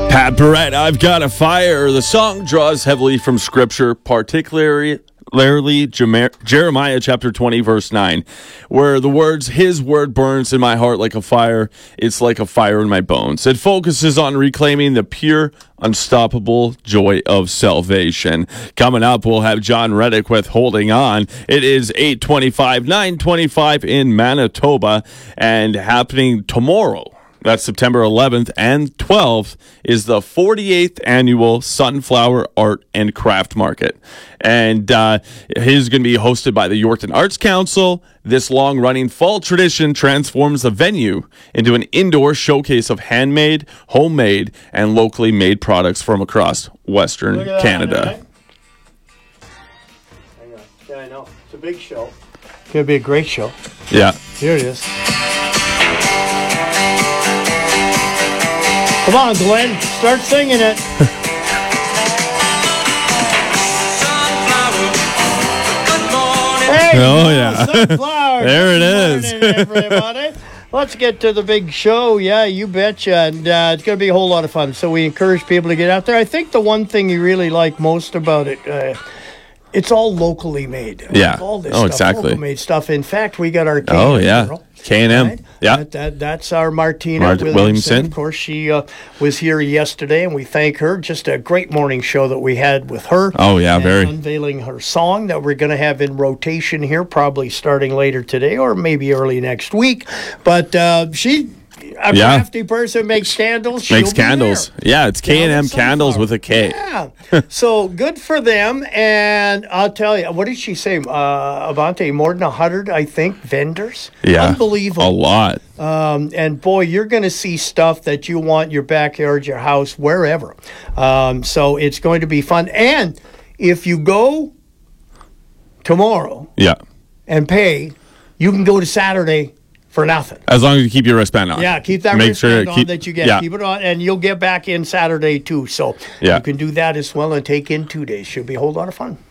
Pat Barrett, I've Got a Fire. The song draws heavily from Scripture, particularly Jeremiah chapter 20, verse 9, where the words, "His word burns in my heart like a fire. It's like a fire in my bones." It focuses on reclaiming the pure, unstoppable joy of salvation. Coming up, we'll have John Reddick with Holding On. It is 8:25, 9:25 in Manitoba, and happening tomorrow. That's September 11th and 12th is the 48th annual Sunflower Art and Craft Market. And it is going to be hosted by the Yorkton Arts Council. This long-running fall tradition transforms the venue into an indoor showcase of handmade, homemade, and locally made products from across Western Canada. Hang on. Yeah, I know. It's a big show. It's going to be a great show. Yeah. Here it is. Come on, Glenn. Start singing it. Hey, oh, yeah. Sunflower. There it is. Good morning, everybody. Let's get to the big show. Yeah, you betcha. And it's going to be a whole lot of fun. So we encourage people to get out there. I think the one thing you really like most about it, it's all locally made. Yeah. All this stuff, exactly. Local made stuff. In fact, we got our K&M Oh, yeah. girl. K&M. Right? Yeah. That's our Martina Williamson. Of course, she was here yesterday, and we thank her. Just a great morning show that we had with her. Oh, yeah, very. Unveiling her song that we're going to have in rotation here, probably starting later today or maybe early next week. But she... A crafty person makes candles. Makes candles. Yeah, it's K&M Candles with a K. Yeah. So good for them. And I'll tell you, what did she say? Avante, more than 100, I think, vendors. Yeah. Unbelievable. A lot. And boy, you're going to see stuff that you want in your backyard, your house, wherever. So it's going to be fun. And if you go tomorrow and pay, you can go to Saturday for nothing. As long as you keep your wristband on. Yeah, keep that wristband on that you get. Yeah. Keep it on, and you'll get back in Saturday, too. So you can do that as well and take in 2 days. Should be a whole lot of fun.